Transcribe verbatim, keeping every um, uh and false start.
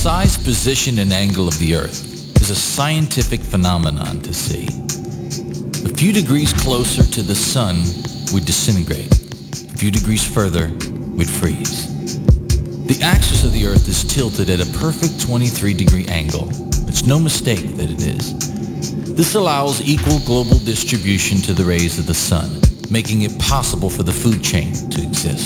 size, position, and angle of the Earth is a scientific phenomenon to see. A few degrees closer to the sun, we'd disintegrate. A few degrees further, we'd freeze. The axis of the Earth is tilted at a perfect twenty-three degree angle. It's no mistake that it is. This allows equal global distribution to the rays of the sun, making it possible for the food chain to exist.